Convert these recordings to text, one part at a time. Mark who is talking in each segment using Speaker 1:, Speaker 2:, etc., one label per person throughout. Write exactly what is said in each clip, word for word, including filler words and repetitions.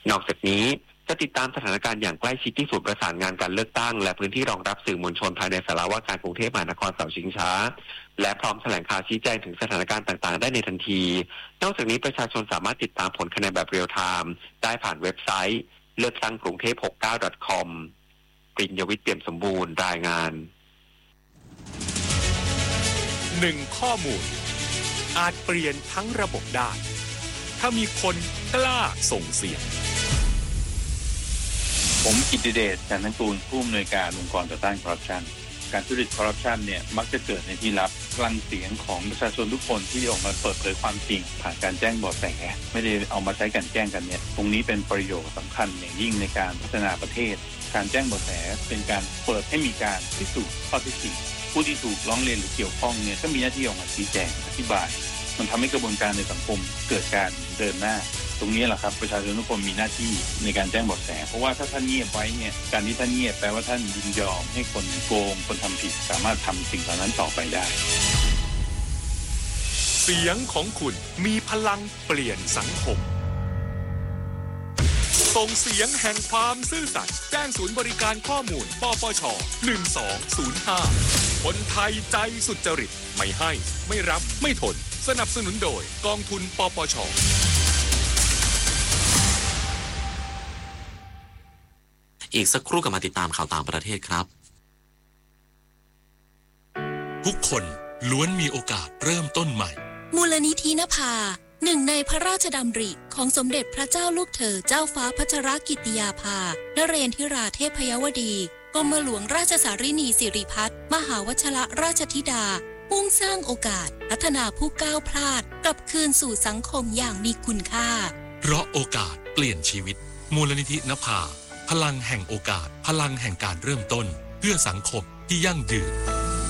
Speaker 1: นอกจากนี้จะติดตามสถานการณ์อย่างใกล้ชิดที่ศูนย์ประสานงานการเลือกตั้งและพื้นที่รองรับสื่อมวลชนภายในศาลาว่าการกรุงเทพมหานครเสาชิงช้าและพร้อมแถลงข่าวชี้แจงถึงสถานการณ์ต่างๆได้ในทันทีนอกจากนี้ประชาชนสามารถติดตามผลคะแนนแบบเรียลไทม์ได้ผ่านเว็บไซต์เลือกตั้งกรุงเทพหกสิบเก้า ดอท คอม ปริญญวิทย์เปี่ยมสมบูรณ์รายงาน
Speaker 2: หนึ่งข้อมูลอาจเปลี่ยนทั้งระบบได้ถ้ามีคนกล้าส่งเสียง
Speaker 3: ผมกิตติเดช จันทกูลผู้อำนวยการองค์กรต่อต้านคอร์รัปชันการทุจริตคอร์รัปชันเนี่ยมักจะเกิดในที่ลับพลังเสียงของประชาชนทุกคนที่ออกมาเปิดเผยความจริงผ่านการแจ้งเบาะแสไม่ได้เอามาใช้กันแจ้งกันเนี่ยตรงนี้เป็นประโยชน์สำคัญอย่างยิ่งในการพัฒนาประเทศการแจ้งเบาะแสเป็นการเปิดให้มีการพิสูจน์ข้อเท็จจริงผู้ที่ถูกร้องเรียนหรือเกี่ยวข้องเนี่ยก็มีหน้าที่ออกมาชี้แจงอธิบายมันทำให้กระบวนการในสังคมเกิดการเดินหน้าตรงนี้แหละครับประชาชนทุกคนมีหน้าที่ในการแจ้งเบาะแสเพราะว่าถ้าท่านเงียบไว้เนี่ยการที่ท่านเงียบแปลว่าท่านยินยอมให้คนโกงคนทำผิดสามารถทำสิ่งเหล่านั้นต่อไปได้
Speaker 2: เสียงของคุณมีพลังเปลี่ยนสังคมส่งเสียงแห่งความซื่อสัตย์แจ้งศูนย์บริการข้อมูลปปชหนึ่งสองศูนย์ห้าคนไทยใจสุจริตไม่ให้ไม่รับไม่ทนสนับสนุนโดยกองทุนปปช
Speaker 4: อีกสักครู่กลับมาติดตามข่าวต่างประเทศครับ
Speaker 5: ทุกคนล้วนมีโอกาสเริ่มต้นใหม่
Speaker 6: มูลนิธินภาหนึ่งในพระราชดำริของสมเด็จพระเจ้าลูกเธอเจ้าฟ้าพัชรกิติยาภานเรนทิราเทพยวดีกรมหลวงราชสารินีสิริพัฒน์มหาวชรราชธิดามุ่งสร้างโอกาสพัฒนาผู้ก้าวพลาดกลับคืนสู่สังคมอย่างมีคุณค่า
Speaker 5: เพราะโอกาสเปลี่ยนชีวิตมูลนิธินภาพลังแห่งโอกาสพลังแห่งการเริ่มต้นเพื่อสังคมที่ยั่งยืน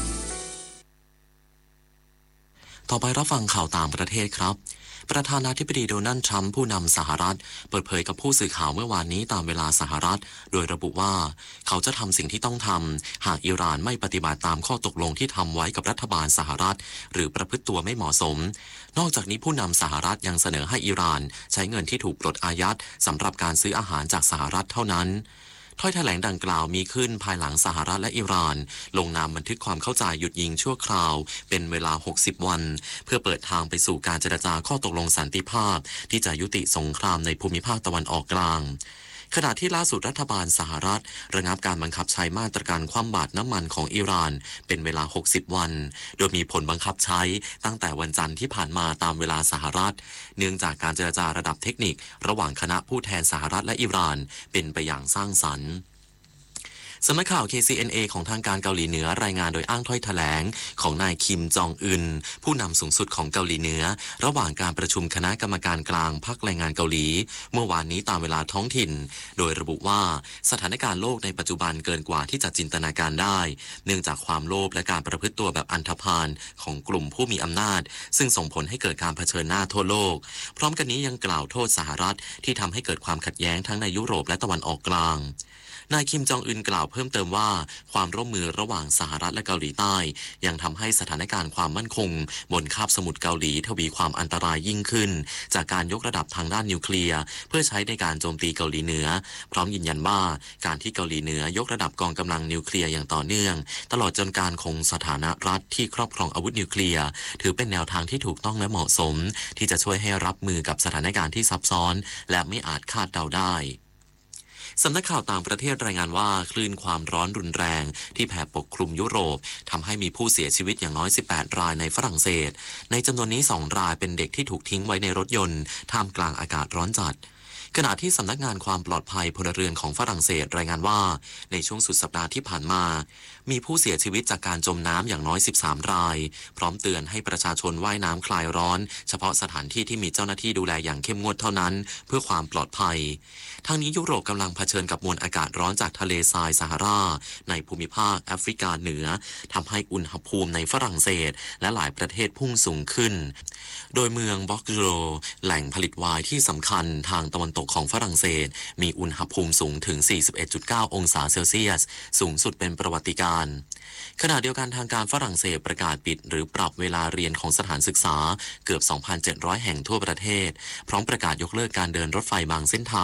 Speaker 4: ต่อไปรับฟังข่าวต่างประเทศครับประธานาธิบดีโดนัลด์ทรัมป์ผู้นำสหรัฐเปิดเผยกับผู้สื่อข่าวเมื่อวานนี้ตามเวลาสหรัฐโดยระบุว่าเขาจะทำสิ่งที่ต้องทำหากอิหร่านไม่ปฏิบัติตามข้อตกลงที่ทำไว้กับรัฐบาลสหรัฐหรือประพฤติตัวไม่เหมาะสมนอกจากนี้ผู้นำสหรัฐยังเสนอให้อิหร่านใช้เงินที่ถูกปลดอายัดสำหรับการซื้ออาหารจากสหรัฐเท่านั้นถ้อยแถลงดังกล่าวมีขึ้นภายหลังสหรัฐและอิหร่านลงนามบันทึกความเข้าใจหยุดยิงชั่วคราวเป็นเวลาหกสิบวันเพื่อเปิดทางไปสู่การเจรจาข้อตกลงสันติภาพที่จะยุติสงครามในภูมิภาคตะวันออกกลางขณะที่ล่าสุดรัฐบาลสหรัฐระงับการบังคับใช้มาตรการคว่ำบาตรน้ำมันของอิหร่านเป็นเวลาหกสิบวันโดยมีผลบังคับใช้ตั้งแต่วันจันทร์ที่ผ่านมาตามเวลาสหรัฐเนื่องจากการเจรจาระดับเทคนิคระหว่างคณะผู้แทนสหรัฐและอิหร่านเป็นไปอย่างสร้างสรรค์สำนักข่าว เค ซี เอ็น เอ ของทางการเกาหลีเหนือรายงานโดยอ้างถ้อยแถลงของนายคิมจองอึนผู้นำสูงสุดของเกาหลีเหนือระหว่างการประชุมคณะกรรมการกลางพรรคแรงงานเกาหลีเมื่อวานนี้ตามเวลาท้องถิ่นโดยระบุว่าสถานการณ์โลกในปัจจุบันเกินกว่าที่จะจินตนาการได้เนื่องจากความโลภและการประพฤติตัวแบบอันธพาลของกลุ่มผู้มีอำนาจซึ่งส่งผลให้เกิดการเผชิญหน้าทั่วโลกพร้อมกันนี้ยังกล่าวโทษสหรัฐที่ทำให้เกิดความขัดแย้งทั้งในยุโรปและตะวันออกกลางนายคิมจองอึนกล่าวเพิ่มเติมว่าความร่วมมือระหว่างสหรัฐและเกาหลีใต้ยังทำให้สถานการณ์ความมั่นคงบนคาบสมุทรเกาหลีทวีความอันตรายยิ่งขึ้นจากการยกระดับทางด้านนิวเคลียร์เพื่อใช้ในการโจมตีเกาหลีเหนือพร้อมยืนยันว่าการที่เกาหลีเหนือยกระดับกองกำลังนิวเคลียร์อย่างต่อเนื่องตลอดจนการคงสถานะรัฐที่ครอบครองอาวุธนิวเคลียร์ถือเป็นแนวทางที่ถูกต้องและเหมาะสมที่จะช่วยให้รับมือกับสถานการณ์ที่ซับซ้อนและไม่อาจคาดเดาได้สำนักข่าวต่างประเทศรายงานว่าคลื่นความร้อนรุนแรงที่แผ่ปกคลุมยุโรปทำให้มีผู้เสียชีวิตอย่างน้อยสิบแปดรายในฝรั่งเศสในจำนวนนี้สองรายเป็นเด็กที่ถูกทิ้งไว้ในรถยนต์ท่ามกลางอากาศร้อนจัดขณะที่สำนักงานความปลอดภัยพลเรือนของฝรั่งเศสรายงานว่าในช่วงสุดสัปดาห์ที่ผ่านมามีผู้เสียชีวิตจากการจมน้ำอย่างน้อยสิบสามรายพร้อมเตือนให้ประชาชนว่ายน้ำคลายร้อนเฉพาะสถานที่ที่มีเจ้าหน้าที่ดูแลอย่างเข้มงวดเท่านั้นเพื่อความปลอดภัยทางนี้ยุโรปกำลังเผชิญกับมวลอากาศร้อนจากทะเลทรายซาฮาราในภูมิภาคแอฟริกาเหนือทำให้อุณหภูมิในฝรั่งเศสและหลายประเทศพุ่งสูงขึ้นโดยเมืองบ็อกโรแหล่งผลิตไวน์ที่สำคัญทางตะวันตกของฝรั่งเศสมีอุณหภูมิสูงถึง สี่สิบเอ็ดจุดเก้า องศาเซลเซียสสูงสุดเป็นประวัติการณ์ขณะเดียวกันทางการฝรั่งเศสประกาศปิดหรือปรับเวลาเรียนของสถานศึกษาเกือบ สองพันเจ็ดร้อย แห่งทั่วประเทศพร้อมประกาศยกเลิกการเดินรถไฟบางเส้นทาง